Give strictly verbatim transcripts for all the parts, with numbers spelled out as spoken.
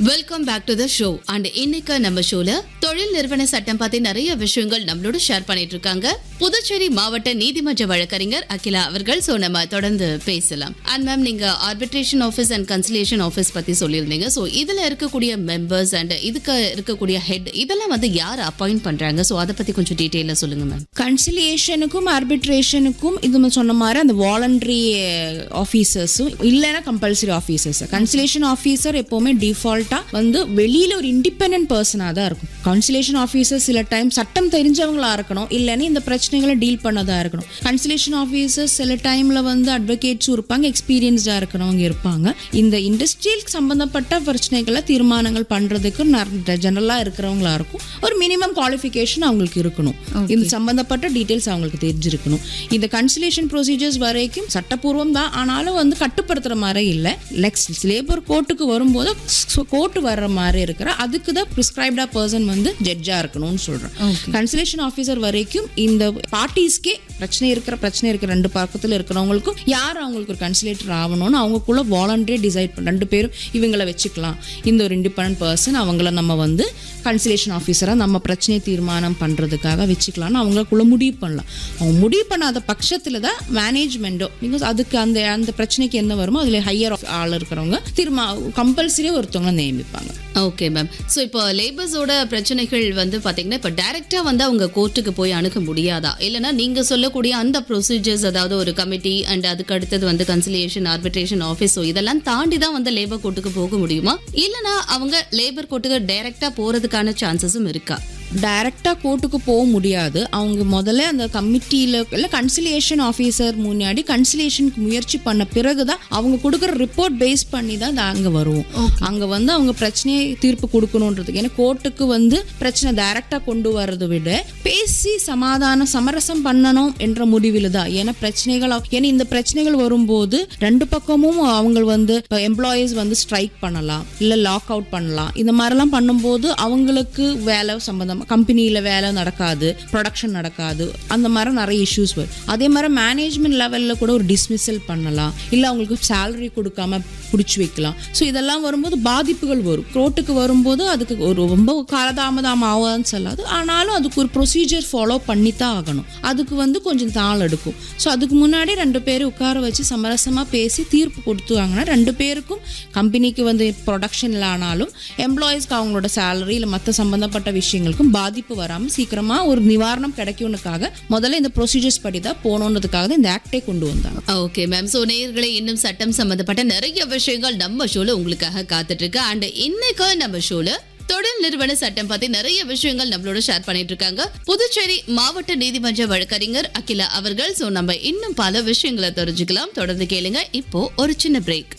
Welcome back to the show. And இன்னைக்கு நம்ம ஷோல தொழில் நிறுவன சட்டம் பத்தி நிறைய விஷயங்கள் நம்மளோட ஷேர் பண்ணிட்டு இருக்காங்க புதுச்சேரி மாவட்ட நீதிமன்ற வழக்கறிஞர் அகிலா அவர்கள். சோ நம்ம தொடர்ந்து பேசலாம். அண்ட் மேம், நீங்க arbitration office and conciliation office பத்தி சொல்லியிருந்தீங்க. சோ இதுல இருக்கக்கூடிய மெம்பர்ஸ் அண்ட் இதுக்கு இருக்கக்கூடிய ஹெட் இதெல்லாம் வந்து யார் அப்பாயிண்ட் பண்றாங்க? சோ அதை பத்தி கொஞ்சம் டீடைலா சொல்லுங்க மேம். கன்சிலியேஷனுக்கும் ஆர்பிட்ரேஷனுக்கும் இது சொன்ன மாதிரி அந்த வாலண்டரி ஆஃபீஸர்ஸும் இல்லைன்னா கம்பல்சரி ஆஃபீஸர்ஸ். கன்சிலியேஷன் ஆஃபீஸர் எப்பவுமே டிஃபால்ட் வந்து வெளியில ஒரு இண்டிபெண்டன்ட் பர்சனா தான் இருக்கும். கன்சிலேஷன் ஆபீசர் சில டைம் சட்டம் தெரிஞ்சவங்களா இருக்கணும், இல்லைன்னா இந்த பிரச்சனைகளை டீல் பண்ணதா இருக்கணும். கன்சிலேஷன் ஆபீசர் சில டைம்ல வந்து அட்வொகேட்ஸும் இருப்பாங்க, எக்ஸ்பீரியன்ஸ்டா இருக்கிறவங்க இருப்பாங்க. இந்த இண்டஸ்ட்ரியல் சம்பந்தப்பட்ட பிரச்சனைகளை தீர்மானங்கள் பண்றதுக்கு ஜெனரலா இருக்கிறவங்களா இருக்கும். ஒரு மினிமம் குவாலிஃபிகேஷன் அவங்களுக்கு இருக்கணும். இந்த சம்பந்தப்பட்ட டீடைல்ஸ் அவங்களுக்கு தெரிஞ்சிருக்கணும். இந்த கன்சிலேஷன் ப்ரொசீஜர்ஸ் வரைக்கும் சட்டப்பூர்வம் தான், ஆனாலும் வந்து கட்டுப்படுத்துற மாதிரி இல்லை. நெக்ஸ்ட் லேபர் கோர்ட்டுக்கு வரும்போது கோர்ட்டு வர்ற மாதிரி இருக்கிற அதுக்கு தான் பிரிஸ்கிரைப்டா பர்சன் வந்து ஜட்ஜா இருக்கணும்னு சொல்றேன். கன்சிலேஷன் ஆஃபீஸர் வரைக்கும் இந்த பார்ட்டிஸ்க்கே பிரச்சனை இருக்கிற பிரச்சனை இருக்கிற ரெண்டு பக்கத்துல இருக்கிறவங்களுக்கும் யார் அவங்களுக்கு ஒரு கன்சிலேட்டர் ஆகணும்னு அவங்களுக்குள்ள வாலண்டரியா டிசைட் பண்ண ரெண்டு பேரும் இவங்களை வச்சுக்கலாம். இந்த ஒரு இண்டிபெண்டன்ட் பர்சன் அவங்கள நம்ம வந்து கன்சிலேஷன் ஆஃபீஸரா நம்ம பிரச்சனையை தீர்மானம் பண்றதுக்காக வச்சுக்கலாம்னு அவங்களுக்குள்ள முடிவு பண்ணலாம். அவங்க முடிவு பண்ணாத பட்சத்துல தான் மேனேஜ்மெண்டோ பிகாஸ் அதுக்கு அந்த அந்த பிரச்சனைக்கு என்ன வருமோ அதுல ஹையர் ஆள் இருக்கிறவங்க தீர்மா கம்பல்சரியா ஒருத்தவங்க நியமிப்பாங்க. Okay ma'am. ஸோ இப்போ லேபர்ஸோட பிரச்சனைகள் வந்து பார்த்தீங்கன்னா இப்போ டைரக்டா வந்து அவங்க கோர்ட்டுக்கு போய் அணுக முடியாதா? இல்லைனா நீங்க சொல்லக்கூடிய அந்த ப்ரொசீஜர்ஸ், அதாவது ஒரு கமிட்டி அண்ட் அதுக்கு அடுத்தது வந்து கன்சிலியேஷன் ஆர்பிட்ரேஷன் ஆஃபீஸ், இதெல்லாம் தாண்டி தான் வந்து லேபர் கோர்ட்டுக்கு போக முடியுமா? இல்லைனா அவங்க லேபர் கோர்ட்டுக்கு டைரக்டா போறதுக்கான சான்சஸும் இருக்கா? டைரக்டா கோர்ட்டுக்கு போக முடியாது. அவங்க முதல்ல அந்த கமிட்டியில இல்ல கன்சிலியேஷன் ஆஃபீஸர் முன்னாடி கன்சிலியேஷனுக்கு முயற்சி பண்ண பிறகுதான் அவங்க கொடுக்குற ரிப்போர்ட் பேஸ் பண்ணி தான் அங்க வருவோம். அங்க வந்து அவங்க பிரச்சனையை தீர்ப்பு கொடுக்கணும்ன்றதுக்கு, ஏன்னா கோர்ட்டுக்கு வந்து பிரச்சனை டைரக்டா கொண்டு வர்றதை விட பேசி சமாதானம் சமரசம் பண்ணணும் என்ற முடிவில் தான். ஏன்னா பிரச்சனைகள் ஏன்னா இந்த பிரச்சனைகள் வரும்போது ரெண்டு பக்கமும் அவங்க வந்து எம்ப்ளாயீஸ் வந்து ஸ்ட்ரைக் பண்ணலாம், இல்ல லாக் அவுட் பண்ணலாம். இந்த மாதிரிலாம் பண்ணும்போது அவங்களுக்கு வேலை சம்பந்தம் கம்பெனியில வேலை நடக்காது, ப்ரொடக்ஷன் நடக்காது, அந்த மாதிரி நிறைய இஷ்யூஸ் வரும். அதே மாதிரி மேனேஜ்மெண்ட் லெவல்ல கூட ஒரு டிஸ்மிசல் பண்ணலாம், இல்ல அவங்களுக்கு சேலரி கொடுக்காம பிடிச்சி வைக்கலாம். ஸோ இதெல்லாம் வரும்போது பாதிப்புகள் வரும். கோர்ட்டுக்கு வரும்போது அதுக்கு ஒரு ரொம்ப காலதாமதம் ஆகாதுன்னு சொல்லாது, ஆனாலும் அதுக்கு ஒரு ப்ரொசீஜர் ஃபாலோ பண்ணித்தான் ஆகணும். அதுக்கு வந்து கொஞ்சம் நாள் எடுக்கும். ஸோ அதுக்கு முன்னாடி ரெண்டு பேரும் உட்கார வச்சு சமரசமா பேசி தீர்ப்பு கொடுத்துவாங்கன்னா ரெண்டு பேருக்கும் கம்பெனிக்கு வந்து ப்ரொடக்ஷன்ல ஆனாலும் எம்ப்ளாயிஸ்க்கு அவங்களோட சேலரி இல்லை மற்ற சம்பந்தப்பட்ட விஷயங்களுக்கும் பாதிப்பு வராம சீக்கிரமா ஒரு நிவாரணம் கிடைக்கும்னுக்காக முதல்ல இந்த ப்ரொசீஜர்ஸ் படி தான் போகணுன்றதுக்காக தான் இந்த ஆக்டே கொண்டு வந்தாங்க. Okay ma'am. சோ நேயர்களே, இன்னும் சட்டம் சம்பந்தப்பட்ட நிறைய விஷயங்கள் நம்ம ஷோல உங்களுக்காக காத்துட்டு இருக்கு. அண்ட் இன்னைக்கு நம்ம ஷோல தொழில் நிறுவன சட்டம் பத்தி நிறைய விஷயங்கள் நம்மளோட ஷேர் பண்ணிட்டு இருக்காங்க புதுச்சேரி மாவட்ட நீதிமன்ற வழக்கறிஞர் அகிலா அவர்கள். சோ நம்ம இன்னும் பல விஷயங்களை தெரிஞ்சுக்கலாம். தொடர்ந்து கேளுங்க. இப்போ ஒரு சின்ன பிரேக்.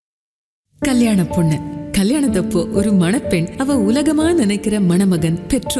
கல்யாண பொண்ணு கல்யாணத்தப்போ ஒரு மணப்பெண் அவ உலகமா நினைக்கிற மணமகன் பெற்றோர்